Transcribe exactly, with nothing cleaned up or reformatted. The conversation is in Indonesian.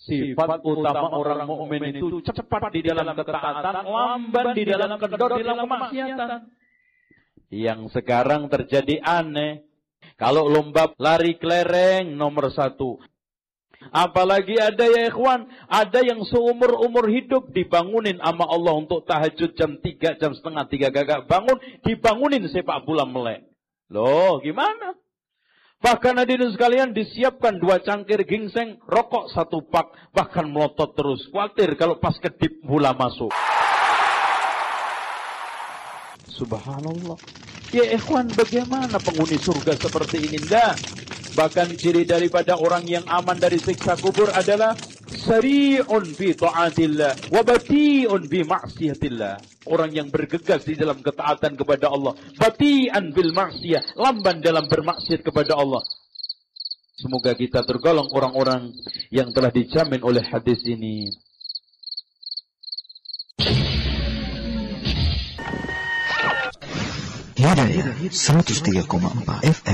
Sifat utama orang mukmin itu cepat di dalam ketaatan, lamban di dalam kendor, di dalam kemaksiatan. Yang sekarang terjadi aneh. Kalau lomba lari kelereng nomor satu. Apalagi ada ya ikhwan, ada yang seumur-umur hidup dibangunin sama Allah untuk tahajud jam tiga, jam setengah tiga gagak bangun, dibangunin sepak bola melek. Loh, gimana? Bahkan hadirin sekalian disiapkan dua cangkir ginseng, rokok satu pak, bahkan melotot terus. Khawatir kalau pas kedip bola masuk. Subhanallah. Ya ikhwan, bagaimana penghuni surga seperti ini? Nggak. Bahkan ciri daripada orang yang aman dari siksa kubur adalah sari'un fi ta'atillah wa bati'un bi ma'siyatillah. Orang yang bergegas di dalam ketaatan kepada Allah, bati'an bil ma'siyah, lamban dalam bermaksiat kepada Allah. Semoga kita tergolong orang-orang yang telah dijamin oleh hadis ini. Hidayah seratus tiga koma empat F M